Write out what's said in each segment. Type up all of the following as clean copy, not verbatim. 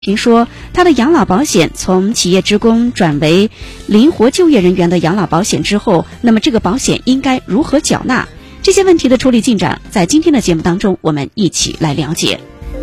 评说，他的养老保险从企业职工转为灵活就业人员的养老保险之后，那么这个保险应该如何缴纳？这些问题的处理进展，在今天的节目当中，我们一起来了解。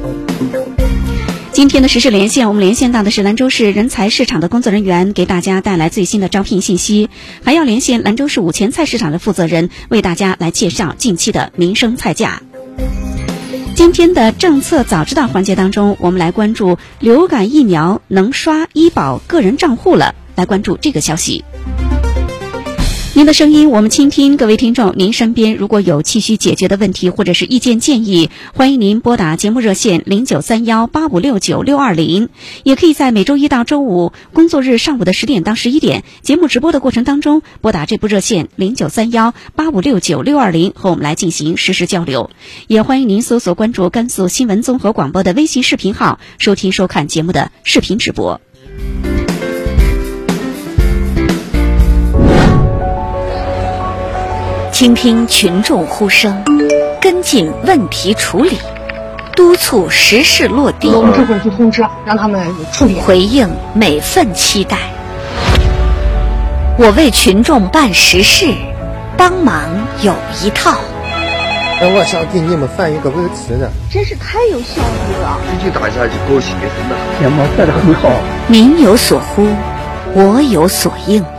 今天的时事连线，我们连线到的是兰州市人才市场的工作人员，给大家带来最新的招聘信息，还要连线兰州市五前菜市场的负责人，为大家来介绍近期的民生菜价。今天的政策早知道环节当中，我们来关注流感疫苗能刷医保个人账户了，来关注这个消息。您的声音我们倾听，各位听众，您身边如果有急需解决的问题或者是意见建议，欢迎您拨打节目热线09318569-620，也可以在每周一到周五工作日上午的10点到11点节目直播的过程当中，拨打这部热线09318569-620和我们来进行实时交流。也欢迎您搜索关注甘肃新闻综合广播的微信视频号，收听收看节目的视频直播。 倾听群众呼声，跟进问题处理，督促实事落地， 我们这会儿去通知，让他们处理， 回应每份期待。我为群众办实事，帮忙有一套。 我想给你们翻一个微词的， 真是太有效率了。 一句打下去高兴的很呐。 天猫带得很好。 民有所呼，我有所应。